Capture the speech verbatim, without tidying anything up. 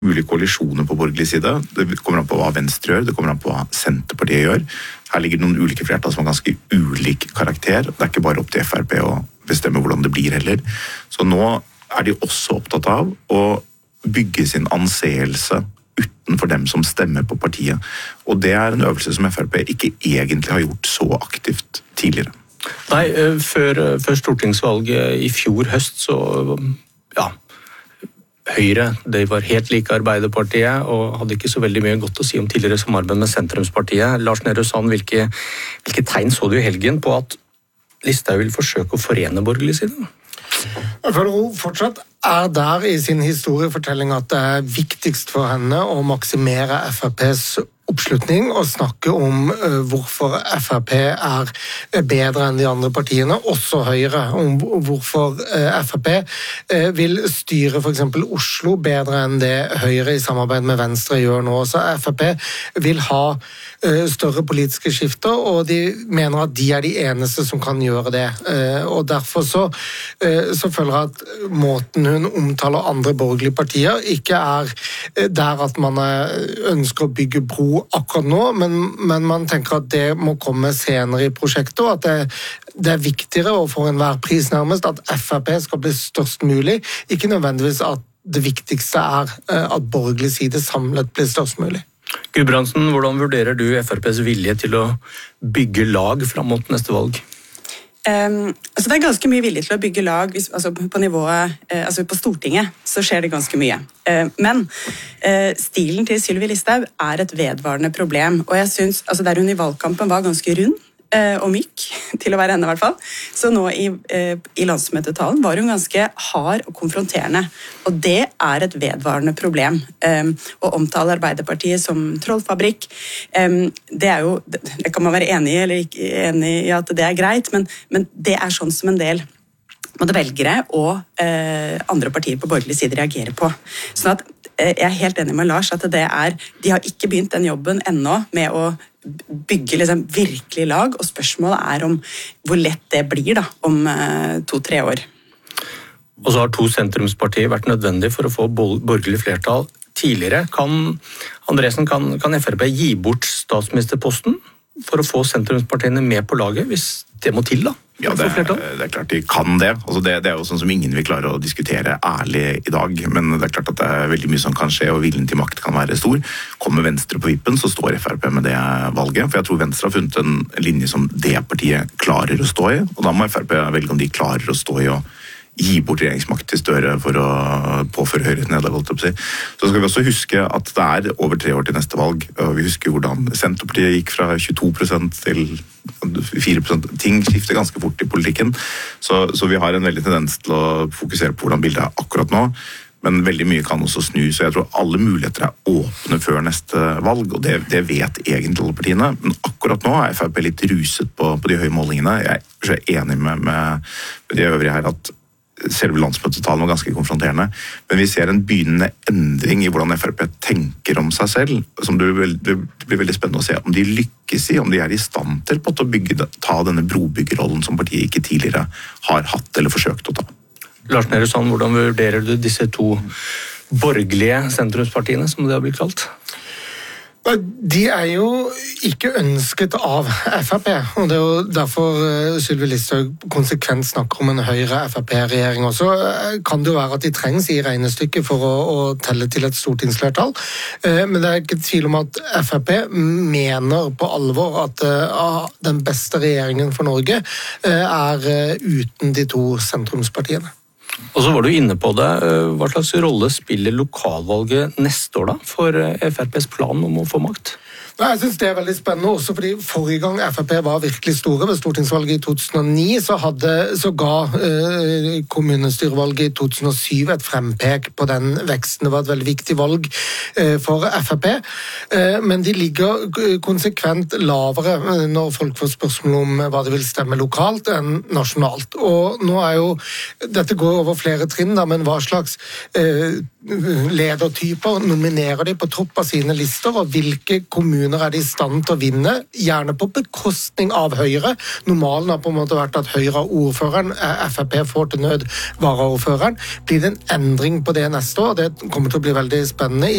mulige koalisjoner på borgerlig side. Det kommer an på hva Venstre gjør, det kommer an på hva Senterpartiet gjør. Her ligger noen ulike flertall som har ganske ulik karakter. Det er ikke bare opp til F R P å bestemme hvordan det blir heller. Så nå er de også opptatt av å bygge sin anseelse utenfor dem som stemmer på partiet. Og det er en øvelse som F R P ikke egentlig har gjort så aktivt tidligere. Nei, før, før stortingsvalget i fjor høst så, ja, Høyre, de var helt like Arbeiderpartiet og hadde ikke så veldig mye godt å si om tidligere samarbeid med Sentrumspartiet. Lars Nehru Sand, hvilke, hvilke tegn så du i helgen på at Listhaug vil forsøke å forene borgerlig siden? Jeg føler hun fortsatt er der i sin historiefortelling at det er viktigst for henne å maksimere F R P's oppslutning og snakke om uh, hvorfor F R P er bedre enn de andre partiene, også Høyre, om hvorfor uh, F R P uh, vil styre for eksempel Oslo bedre enn det Høyre i samarbeid med Venstre gjør nå. Så F R P vil ha uh, større politiske skifter, og de mener at de er de eneste som kan gjøre det. Uh, og derfor så, uh, så føler jeg at måten hun omtaler andre borgerlige partier ikke er uh, der at man uh, ønsker å bygge bro akkurat nå, men, men man tenker at det må komme senere i prosjektet, og at det, det er viktigere og for enhver pris nærmest at F R P skal bli størst mulig, ikke nødvendigvis at det viktigste er at borgerlig side samlet blir størst mulig. Gudbrandsen, hvordan vurderer du F R P's vilje til å bygge lag fram mot neste valg? Um, altså det er ganske mye vilje til å bygge lag hvis, altså på nivået, uh, altså på Stortinget så skjer det ganske mye. Uh, men uh, stilen til Sylvi Listhaug er et vedvarende problem, og jeg synes, altså der hun i valgkampen var ganske rund uh, og myk, til å være henne i hvert fall, så nå i, uh, i landsmøtetalen var hun ganske hard og konfronterende, og det er et vedvarende problem. Um, å omtale Arbeiderpartiet som trollfabrikk, um, det er jo, det kan man være enig i eller ikke enig i at det er greit, men, men det er sånn som en del både velgere og eh, andre partier på borgerlig side reagerer på. Sånn at eh, jeg er helt enig med Lars at det er, de har ikke begynt den jobben ennå med å bygge liksom, virkelig lag, og spørsmålet er om hvor lett det blir da, om eh, to-tre år. Og så har to sentrumspartier vært nødvendig for å få borgerlig flertall tidligere. Kan Andresen, kan, kan F R P gi bort statsministerposten for å få sentrumspartiene med på laget, hvis det må til da? Ja, det er, det er klart de kan det. Altså det. Det er jo sånn som ingen vil klare å diskutere ærlig i dag, men det er klart at det er veldig mye som kan skje, og viljen til makt kan være stor. Kommer Venstre på vippen, så står F R P med det valget, for jeg tror Venstre har funnet en linje som det partiet klarer å stå i, og da må F R P velge om de klarer å stå i og gi bort regjeringsmakt til Støre for å påføre Høyre et nederlag. Så skal vi også huske at det er over tre år til neste valg, og vi husker hvordan Senterpartiet gikk fra tjueto prosent til fire prosent. Ting skifter ganske fort i politikken, så, så vi har en veldig tendens til å fokusere på hvordan bildet er akkurat nå, men veldig mye kan også snu, så jeg tror alle muligheter er åpne før neste valg, og det, det vet egentlig alle partiene, men akkurat nå er F R P litt ruset på, på de høye målingene. Jeg er så enig med, med, med de øvrige her at selve landsmøtetalen var ganske konfronterende, men vi ser en begynnende endring i hvordan F R P tenker om seg selv, som det blir, det blir veldig spennende å se om de lykkes i, om de er i stand til på å bygge, ta denne brobyggerrollen som partiet ikke tidligere har hatt eller forsøkt å ta. Lars Nehru Sand, hvordan vurderer du disse to borgerlige sentrumspartiene, som det har blitt kalt? De er jo ikke ønsket av F R P, og det er jo derfor Sylvi Listhaug konsekvent snakker om en Høyre-F R P-regjering også. Kan det jo være at de trengs i regnestykket for å, å telle til et stortingsflertall, men det er ikke tvil om at F R P mener på alvor at uh, den beste regjeringen for Norge uh, er uh, uten de to sentrumspartiene. Og så var du inne på det. Hva slags rolle spiller lokalvalget neste år da, for F R P's plan om å få makt? Jeg synes det er veldig spennende også, fordi forrige gang F R P var virkelig store ved stortingsvalget i to tusen og ni, så, hadde, så ga eh, kommunestyrevalget i to tusen og syv et frempek på den veksten. Det var et veldig viktig valg eh, for F R P, eh, men de ligger konsekvent lavere når folk får spørsmål om hva de vil stemme lokalt enn nasjonalt. Og nå er jo, dette går over flere trinn da, men hva slags eh, ledertyper nominerer de på topp av sine lister, og hvilke kommuner er de i stand til å vinne, gjerne på bekostning av Høyre. Normalen har på en måte vært at Høyre har ordføreren, F R P får til nød varaordføreren. Blir det en endring på det neste år? Det kommer til å bli veldig spennende.